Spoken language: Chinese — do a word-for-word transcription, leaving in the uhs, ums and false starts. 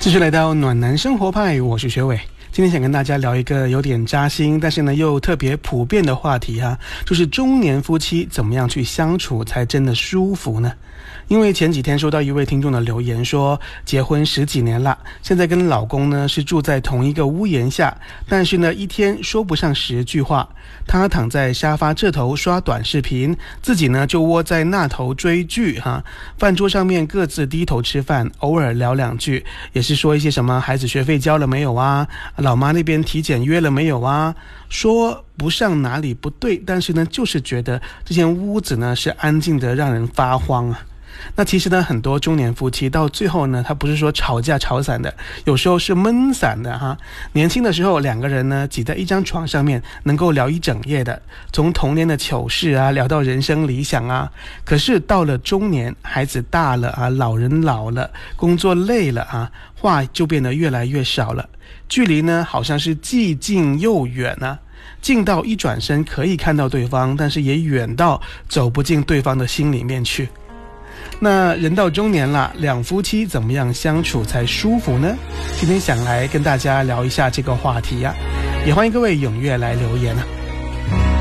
继续来到暖男生活派，我是学伟。今天想跟大家聊一个有点扎心，但是呢又特别普遍的话题啊，就是中年夫妻怎么样去相处才真的舒服呢？因为前几天收到一位听众的留言说，结婚十几年了，现在跟老公呢是住在同一个屋檐下，但是呢一天说不上十句话。他躺在沙发这头刷短视频，自己呢就窝在那头追剧哈。饭桌上面各自低头吃饭，偶尔聊两句，也是说一些什么孩子学费交了没有啊，老妈那边体检约了没有啊，说不上哪里不对，但是呢就是觉得这间屋子呢是安静的让人发慌啊。那其实呢很多中年夫妻到最后呢，他不是说吵架吵散的，有时候是闷散的哈。年轻的时候两个人呢挤在一张床上面能够聊一整夜的，从童年的糗事啊聊到人生理想啊。可是到了中年，孩子大了啊，老人老了，工作累了啊，话就变得越来越少了，距离呢好像是既近又远啊，近到一转身可以看到对方，但是也远到走不进对方的心里面去。那人到中年了，两夫妻怎么样相处才舒服呢？今天想来跟大家聊一下这个话题呀、啊，也欢迎各位踊跃来留言啊。